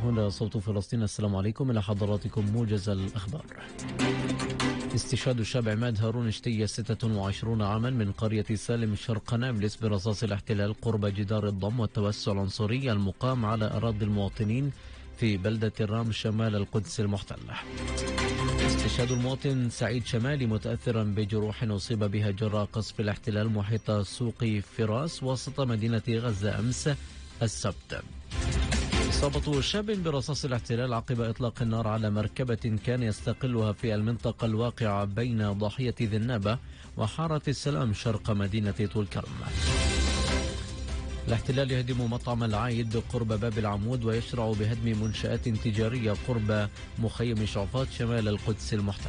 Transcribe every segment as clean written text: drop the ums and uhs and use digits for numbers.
هنا صوت فلسطين. السلام عليكم، إلى حضراتكم موجز الأخبار. استشهاد الشاب عماد هارون شتية 26 عاما من قرية سالم شرق نابلس برصاص الاحتلال قرب جدار الضم والتوسع العنصري المقام على أراضي المواطنين في بلدة الرام شمال القدس المحتلة. استشهاد المواطن سعيد شمالي متأثرا بجروح أصيب بها جراء قصف الاحتلال محيط سوق فراس وسط مدينة غزة أمس السبت. إصابة شاب برصاص الاحتلال عقب إطلاق النار على مركبة كان يستقلها في المنطقة الواقعة بين ضاحية ذي النابة وحارة السلام شرق مدينة طول كرم. الاحتلال يهدم مطعم العايد قرب باب العمود ويشرع بهدم منشآت تجارية قرب مخيم شعفاط شمال القدس المحتلة.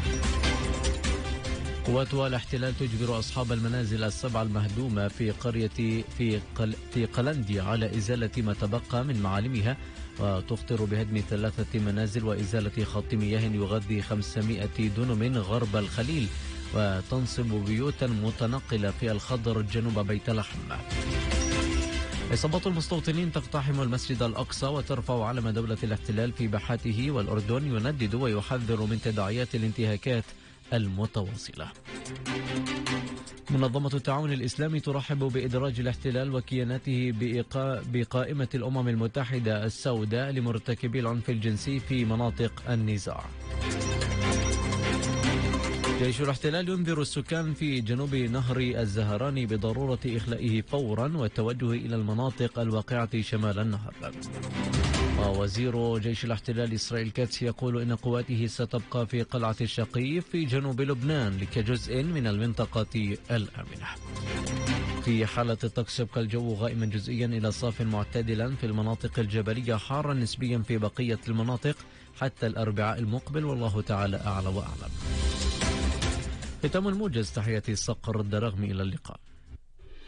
قوات الاحتلال تجبر أصحاب المنازل السبعة المهدومة في قرية في قلندي على إزالة ما تبقى من معالمها، وتخطر بهدم 3 منازل وإزالة خط مياه يغذي 500 دنم غرب الخليل، وتنصب بيوتا متنقلة في الخضر جنوب بيت لحم. إصابة المستوطنين تقتحم المسجد الأقصى وترفع علم دولة الاحتلال في باحاته، والأردن يندد ويحذر من تداعيات الانتهاكات المتواصلة. منظمة التعاون الإسلامي ترحب بإدراج الاحتلال وكياناته بقائمة الأمم المتحدة السوداء لمرتكبي العنف الجنسي في مناطق النزاع. جيش الاحتلال ينذر السكان في جنوب نهر الزهراني بضرورة إخلائه فورا والتوجه إلى المناطق الواقعة شمال النهر. ووزير جيش الاحتلال إسرائيل كاتس يقول إن قواته ستبقى في قلعة الشقيف في جنوب لبنان كجزء من المنطقة الآمنة. في حالة الطقس يبقى الجو غائما جزئيا إلى صاف معتدلا في المناطق الجبلية، حارا نسبيا في بقية المناطق حتى الأربعاء المقبل، والله تعالى أعلى وأعلم. ختام الموجز، تحياتي صقر الدرغمي، إلى اللقاء.